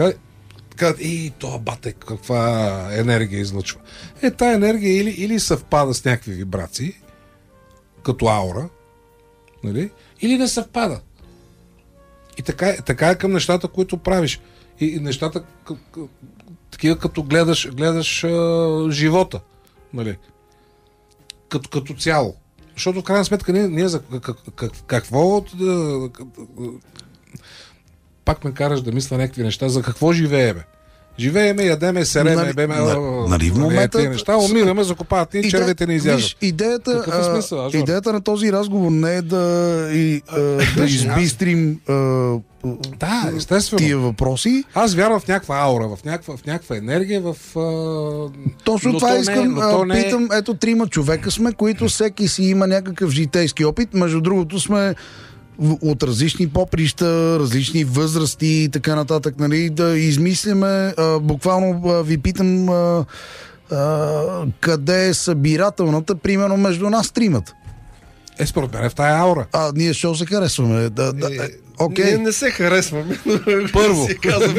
Speaker 2: Това бате, каква енергия излъчва. Тая енергия или съвпада с някакви вибрации, като аура, или не съвпада. И така е към нещата, които правиш. И нещата такива, като гледаш живота. Като цяло. Защото в крайна сметка ние за какво пак ме караш да мисля някакви неща. За какво живееме? Живееме, ядеме, сереме, беме
Speaker 1: в момента
Speaker 2: тези неща, умираме, закопават ни, червете ни изяждат.
Speaker 1: Идеята на този разговор не е да избистрим
Speaker 2: естествено.
Speaker 1: Тия въпроси.
Speaker 2: Аз вярвам в някаква аура, в някаква енергия,
Speaker 1: Точно това искам. Питам, ето 3 човека сме, които всеки си има някакъв житейски опит. Между другото сме от различни поприща, различни възрасти и така нататък, да измисляме. Буквално ви питам къде е събирателната, примерно между нас тримата.
Speaker 2: Според мен в тая аура.
Speaker 1: Ние що се харесваме?
Speaker 3: Ние не се харесваме.
Speaker 2: Първо.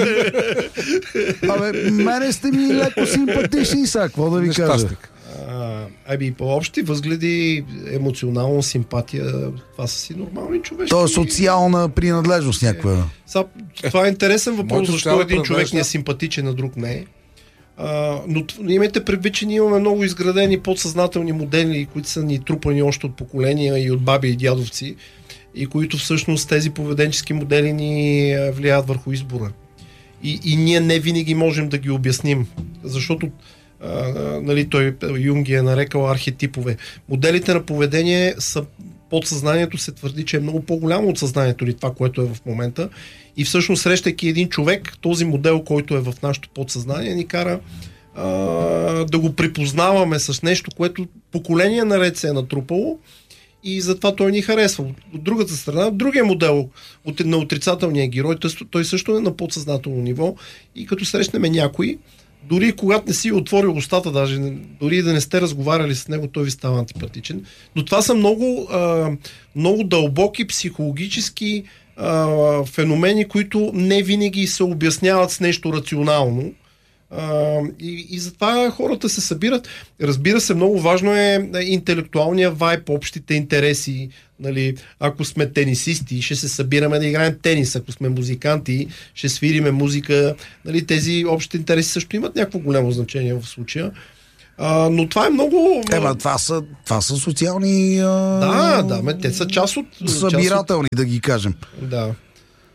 Speaker 1: Мене сте ми леко симпатични, какво да ви кажа?
Speaker 3: По общи възгледи, емоционална симпатия, това са си нормални човешки.
Speaker 1: То е социална принадлежност някаква.
Speaker 3: Това е интересен въпрос, защо един човек не е симпатичен, на друг не е. Но имайте предвид, че ние имаме много изградени подсъзнателни модели, които са ни трупани още от поколения и от баби и дядовци, и които всъщност тези поведенчески модели ни влияят върху избора. И ние не винаги можем да ги обясним, защото той Юнг ги е нарекал архетипове. Моделите на поведение са подсъзнанието, се твърди, че е много по-голямо от съзнанието или това, което е в момента. И всъщност, срещайки един човек, този модел, който е в нашето подсъзнание, ни кара да го припознаваме с нещо, което поколение наред се е натрупало, и затова той ни харесва. От другата страна, другия модел на отрицателния герой, той също е на подсъзнателно ниво, и като срещнем някой, дори когато не си отворил устата, даже дори да не сте разговаряли с него, той ви става антипатичен. Но това са много дълбоки психологически феномени, които не винаги се обясняват с нещо рационално. И затова хората се събират. Разбира се, много важно е интелектуалния вайб, общите интереси. Ако сме тенисисти, ще се събираме да играем тенис. Ако сме музиканти, ще свириме музика. Тези общи интереси също имат някакво голямо значение в случая. Но това е много...
Speaker 1: Това са социални...
Speaker 3: те са част от...
Speaker 1: събирателни, да ги кажем.
Speaker 3: Да.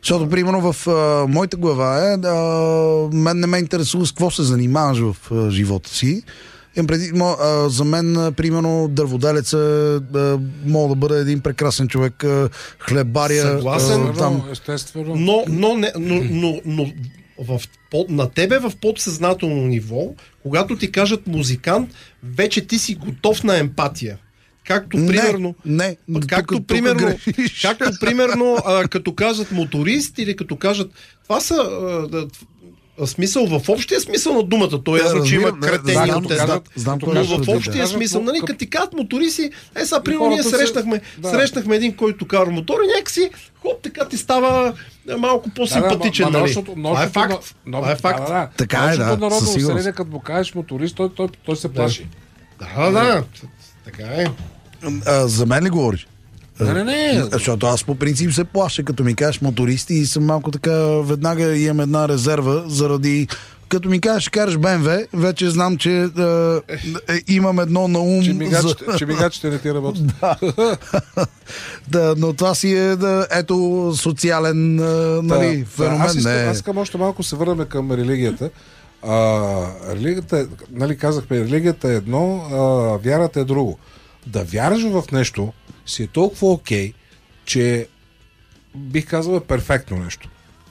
Speaker 1: Защото, примерно, в моята глава мен не ме интересува с какво се занимаваш в живота си. За мен, примерно, дърводелец мога да бъде един прекрасен човек, хлебаря.
Speaker 3: Съгласен,
Speaker 2: естествено.
Speaker 3: Но на тебе в подсъзнателно ниво, когато ти кажат музикант, вече ти си готов на емпатия. Както примерно, като кажат моторист или като кажат, това са смисъл в общия смисъл на думата. То е ясно, че има кретени от тези. Но в общия смисъл, нали, като ти казват мотористи, сега примерно ние срещнахме един, който кара мотор и някакси, хоп, така ти става малко по-симпатичен. Това е факт. Това е факт.
Speaker 1: Така е, да.
Speaker 2: Народно население, като му кажеш моторист, той се плаши.
Speaker 3: Да. Така е.
Speaker 1: За мен ли говориш?
Speaker 2: Не.
Speaker 1: Защото аз по принцип се плаша, като ми кажеш мотористи и съм малко така, веднага имам една резерва, заради като ми кажеш, караш БМВ, вече знам, че имам едно на ум.
Speaker 2: Чемигачите не ти работят.
Speaker 1: Да, но това си е социален феномен.
Speaker 2: Аз искам още малко се върнем към религията. Религията, нали казахме, религията е едно, вярата е друго. Да вярваш в нещо си е толкова окей, че бих казал е перфектно нещо.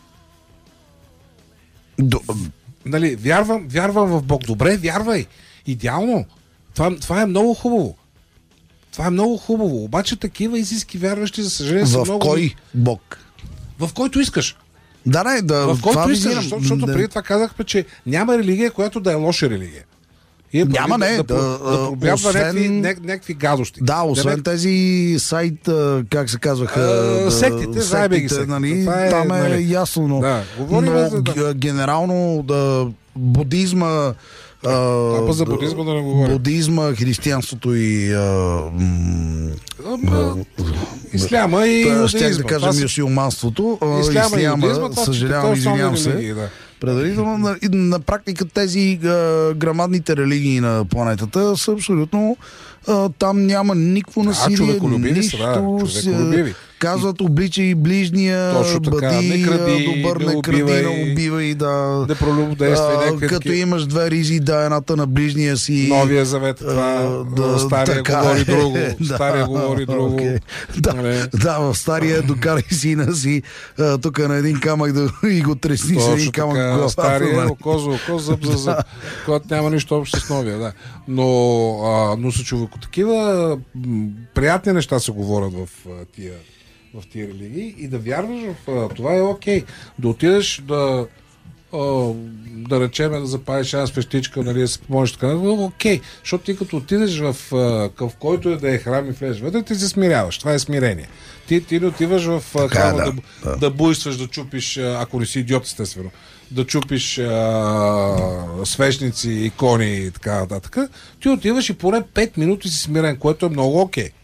Speaker 2: Нали, вярвам в Бог. Добре, вярвай. Идеално. Това е много хубаво. Това е много хубаво. Обаче такива истински вярващи, за съжаление, са много...
Speaker 1: В кой Бог?
Speaker 2: В който искаш.
Speaker 1: В
Speaker 2: който искаш, защото преди това казахме, че няма религия, която да е лоша религия.
Speaker 1: Няма,
Speaker 2: да пробягва някакви гадости.
Speaker 1: Да, освен тези сайт, как се казваха,
Speaker 2: сектите,
Speaker 1: нали, там е ясно, но генерално будизма,
Speaker 2: за будизма да не говорим.
Speaker 1: Будизма, християнството и
Speaker 2: исляма и иудаизма.
Speaker 1: Щях да кажа мюсюлманството. Исляма, съжалявам, извинявам се. Предварително, на практика тези грамадните религии на планетата са абсолютно там няма никакво насилие, нищо. Казват, обличай ближния, бъди добър, не кради, не убивай,
Speaker 2: не пролюбодействай.
Speaker 1: Като имаш две ризи, едната на ближния си.
Speaker 2: Новия завет, стария говори друго. Стария говори друго.
Speaker 1: Да, в стария докарай сина си тук на един камък и го тресни с един камък.
Speaker 2: Стария око, зъб за зъб, когато няма нищо общо с новия. Но са човеко такива приятни неща се говорят в тия религии и да вярваш в това е окей. Да отидеш да речем да запалиш една свещичка, нали, да се помолиш така, окей. Защото ти като отидеш в който е да е храм и влезеш вътре, ти се смиряваш. Това е смирение. Ти не отиваш в храма да буйстваш, да чупиш, ако не си идиот, естествено, да чупиш свещници, икони и така нататък. Ти отиваш и поне 5 минути си смирен, което е много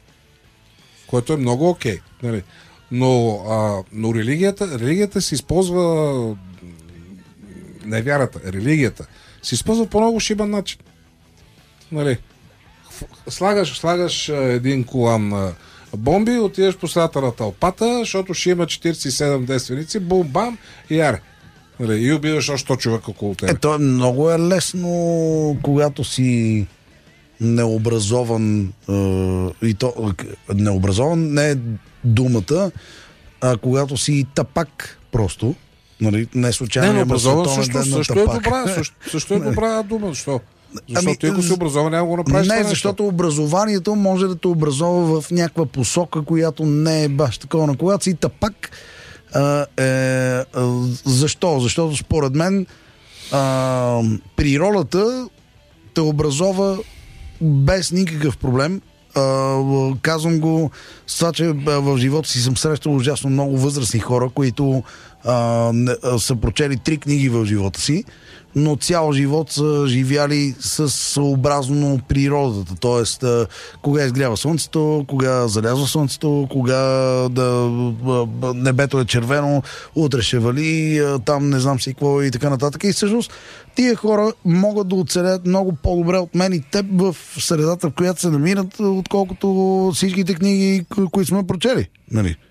Speaker 2: окей. Нали? Но религията се използва, не вярата, религията се използва по много шибан начин. Нали? Слагаш един колан бомби, отидеш по средата на тълпата, защото ще има 47 действеници, бум-бам и яре. Нали? И убиваш още 100 човека около тебе.
Speaker 1: То много е лесно, когато си необразован, и то необразован не е думата, а когато си тапак просто, нали, не случайно.
Speaker 2: Необразован също е добра дума. Защо? Защото ако си образован, няма го направиш.
Speaker 1: Не, защото образованието може да те образова в някаква посока, която не е баш такова. Когато си тапак, защо? Защото според мен природата те образова без никакъв проблем. Казвам го с това, че в живота си съм срещал ужасно много възрастни хора, които са прочели 3 книги в живота си, но цял живот са живяли съобразно природата. Тоест, кога изгрява слънцето, кога залязва слънцето, кога небето е червено, утре ще вали, там не знам си какво и така нататък. И всъщност тия хора могат да оцелят много по-добре от мен и теб в средата, в която се намират, отколкото всичките книги, които сме прочели. Нали?